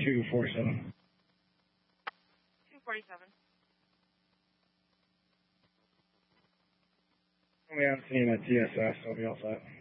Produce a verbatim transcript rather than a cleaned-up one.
two forty-seven. two forty-seven. We haven't seen a T S S, so I'll be all set.